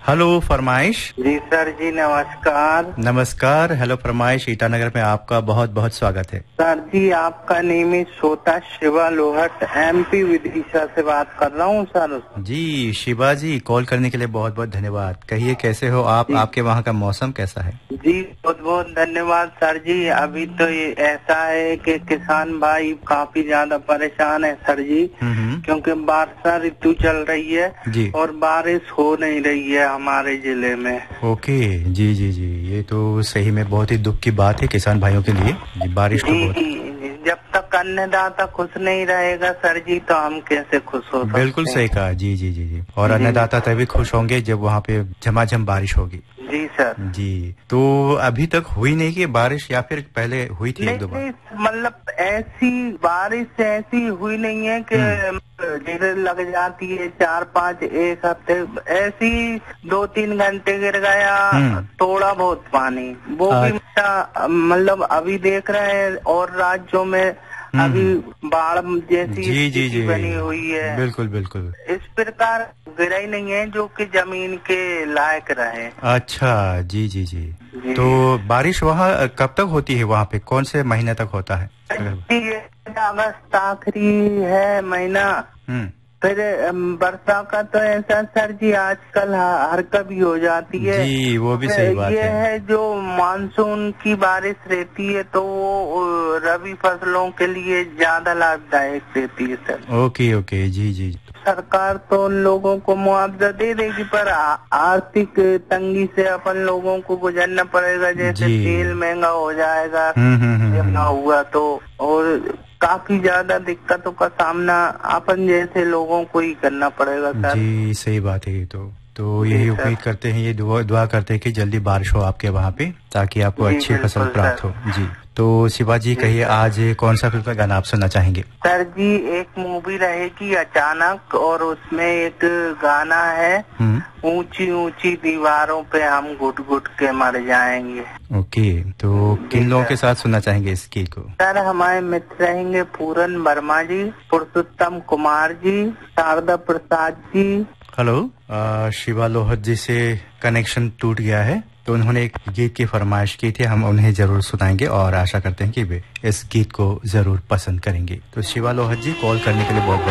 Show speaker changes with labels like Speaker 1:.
Speaker 1: Hello फरमाइश।
Speaker 2: जी sir जी नमस्कार।
Speaker 1: नमस्कार। हेलो फरमाइश, ईटानगर में आपका बहुत बहुत स्वागत है।
Speaker 2: सर जी आपका नियमित श्रोता शिवा लोहट MP विदिशा से बात कर रहा हूँ सर।
Speaker 1: जी शिवा जी, कॉल करने के लिए बहुत बहुत धन्यवाद। कहिए कैसे हो आप, आपके वहाँ का मौसम कैसा है?
Speaker 2: जी बहुत बहुत धन्यवाद सर जी। अभी तो ये ऐसा है कि किसान भाई काफी ज्यादा परेशान है सर जी, क्योंकि वर्षा ऋतु चल रही है जी, और बारिश हो नहीं रही है हमारे जिले में। ओके
Speaker 1: जी जी जी, ये तो सही में बहुत ही दुख की बात है किसान भाइयों के लिए। जी बारिश तो बहुत,
Speaker 2: जब तक अन्नदाता खुश नहीं रहेगा सर जी तो हम कैसे खुश हो सकते?
Speaker 1: बिल्कुल सही कहा। जी जी जी जी, और अन्नदाता तभी खुश होंगे जब वहाँ पे झमाझम बारिश होगी।
Speaker 2: जी सर
Speaker 1: जी। तो अभी तक हुई नहीं कि बारिश, या फिर पहले हुई थी एक दो बार?
Speaker 2: मतलब ऐसी बारिश ऐसी हुई नहीं है कि गिर लग जाती है 4-5 एक हफ्ते, ऐसी 2-3 घंटे गिर गया थोड़ा बहुत पानी, वो भी मतलब अभी देख रहे हैं और राज्यों में अभी बाढ़ जैसी स्थिति बनी हुई है।
Speaker 1: बिल्कुल बिल्कुल,
Speaker 2: इस प्रकार गिरा ही नहीं है जो कि जमीन के लायक रहे।
Speaker 1: अच्छा जी जी जी, तो बारिश वहाँ कब तक होती है? वहाँ पे कौन से महीने तक होता है?
Speaker 2: अगस्त आखिरी है महीना। फिर वर्षा का तो ऐसा सर जी आजकल हर कभी हो जाती है।
Speaker 1: जी वो भी सही बात
Speaker 2: है जो मानसून की बारिश रहती है तो वो रबी फसलों के लिए ज्यादा लाभदायक रहती है सर।
Speaker 1: ओके ओके जी जी।
Speaker 2: सरकार तो उन लोगों को मुआवजा दे देगी, पर आर्थिक तंगी से अपन लोगों को गुजरना पड़ेगा। जैसे तेल महंगा हो जाएगा ना हुआ तो, और काफी ज्यादा दिक्कतों का सामना अपन जैसे लोगों को ही करना पड़ेगा सर।
Speaker 1: जी सही बात है। ये तो यही उम्मीद करते हैं, ये दुआ करते हैं कि जल्दी बारिश हो आपके वहाँ पे, ताकि आपको अच्छी फसल प्राप्त हो। जी तो शिवा जी कहिए, आज कौन सा फिल्म का गाना आप सुनना चाहेंगे?
Speaker 2: सर जी एक मूवी रहेगी अचानक, और उसमें एक गाना है ऊंची ऊंची दीवारों पे हम घुट घुट के मर जाएंगे।
Speaker 1: ओके, तो किन लोगों के साथ सुनना चाहेंगे इस गीत को?
Speaker 2: सर हमारे मित्र रहेंगे पूरन वर्मा जी, पुरुषोत्तम कुमार जी, शारदा प्रसाद जी।
Speaker 1: हेलो, शिवा लोहट जी से कनेक्शन टूट गया है, तो उन्होंने एक गीत की फरमाइश की थी, हम उन्हें जरूर सुनाएंगे और आशा करते हैं कि वे इस गीत को जरूर पसंद करेंगे। तो शिवा लोहट जी, कॉल करने के लिए बहुत